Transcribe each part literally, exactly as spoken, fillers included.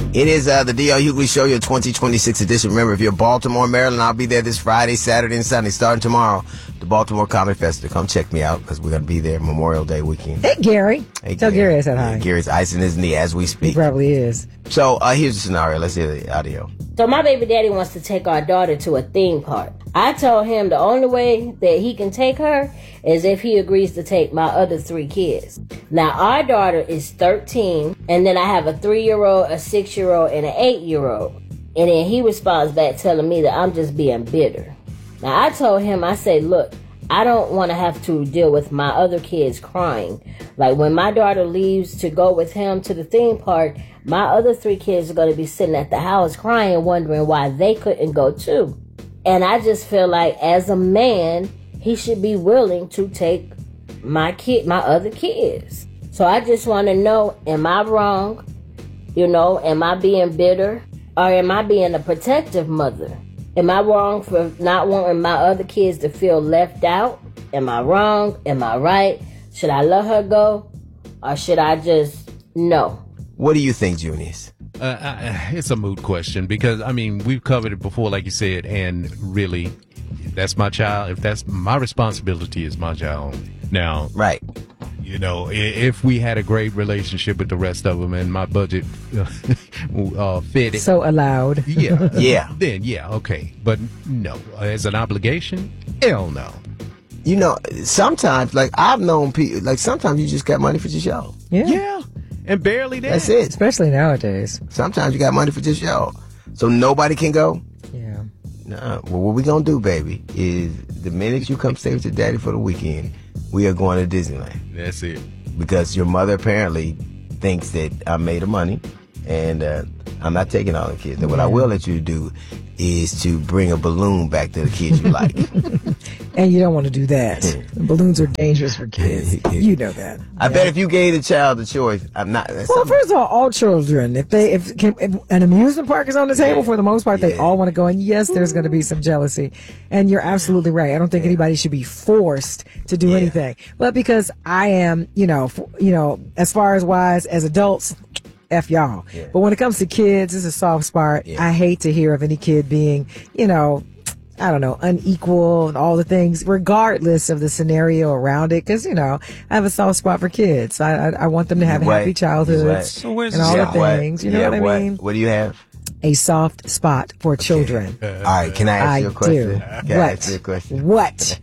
It is uh, the D L Hughley Show, your twenty twenty-six edition. Remember, if you're Baltimore, Maryland, I'll be there this Friday, Saturday, and Sunday, starting tomorrow. The Baltimore Comedy Festival. Come check me out because we're going to be there Memorial Day weekend. Hey, Gary. Hey, Tell Gary, Gary I said hi. Yeah, Gary's icing his knee as we speak. He probably is. So uh, here's the scenario. Let's hear the audio. So my baby daddy wants to take our daughter to a theme park. I told him the only way that he can take her is if he agrees to take my other three kids. Now, our daughter is thirteen, and then I have a three-year-old, a six-year-old, and an eight-year-old. And then he responds back telling me that I'm just being bitter. Now, I told him, I say, look, I don't want to have to deal with my other kids crying. Like, when my daughter leaves to go with him to the theme park, my other three kids are going to be sitting at the house crying, wondering why they couldn't go too. And I just feel like, as a man, he should be willing to take my kid, my other kids. So I just want to know, am I wrong? You know, am I being bitter? Or am I being a protective mother? Am I wrong for not wanting my other kids to feel left out? Am I wrong? Am I right? Should I let her go? Or should I just no? What do you think, Junius? Uh, I, it's a moot question because, I mean, we've covered it before, like you said, and really, that's my child. If that's my responsibility, is my child. Now, right. You know, if we had a great relationship with the rest of them and my budget uh, fit it. So allowed. Yeah. Yeah. Then, yeah, okay. But no, as an obligation, hell no. You know, sometimes, like, I've known people, like, sometimes you just got money for your show. Yeah. Yeah. And barely that. That's it. Especially nowadays. Sometimes you got money for just y'all. So nobody can go? Yeah. Nah. Well, what we gonna do, baby, is the minute you come stay with your daddy for the weekend, we are going to Disneyland. That's it. Because your mother apparently thinks that I made her money, and uh, I'm not taking all the kids. And what I will let you do is to bring a balloon back to the kids you like. And you don't want to do that. Balloons are dangerous for kids. You know that. I yeah. bet if you gave the child the choice, I'm not. Well, something. First of all, all children, if they if, can, if an amusement park is on the table, yeah. for the most part, they yeah. all want to go. And yes, there's going to be some jealousy. And you're absolutely right. I don't think yeah. anybody should be forced to do yeah. anything. But because I am, you know, for, you know, as far as wise as adults. F y'all. Yeah. But when it comes to kids, it's a soft spot. Yeah. I hate to hear of any kid being, you know, I don't know, unequal and all the things, regardless of the scenario around it. Because, you know, I have a soft spot for kids. I I, I want them to have what? happy childhoods what? and all yeah. the things. You know yeah, what I what? mean? What do you have? A soft spot for okay. children. Uh, all right, can I ask I you a question? Do. Can what? I ask you a question? What?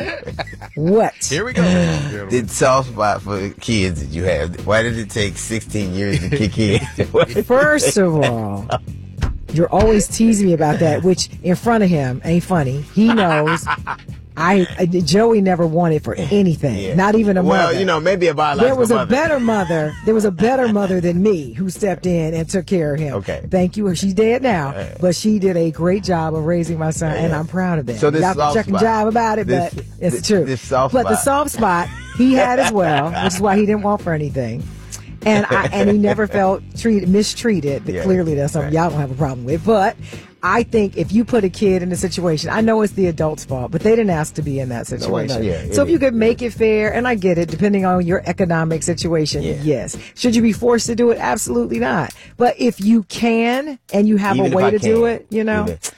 What? Here we go. The soft spot for kids that you have, why did it take sixteen years to kick in? First of all, you're always teasing me about that, which in front of him ain't funny. He knows. I, I Joey never wanted for anything, yeah. not even a well, mother. Well, you know, maybe a biological There was a mother. better mother. There was a better mother than me who stepped in and took care of him. Okay. Thank you. She's dead now, uh, but she did a great job of raising my son, yeah. and I'm proud of that. So this Y'all soft chucking spot, job about it, this, but it's this, true. This soft but spot. the soft spot he had as well, which is why he didn't want for anything. And I and he never felt treated mistreated. But yeah, clearly, that's something right. y'all don't have a problem with. But I think if you put a kid in a situation, I know it's the adult's fault, but they didn't ask to be in that situation. No, yeah, so if is, you could make it fair, and I get it, depending on your economic situation, yeah. yes. Should you be forced to do it? Absolutely not. But if you can and you have Even a way to can, do it, you know. Even.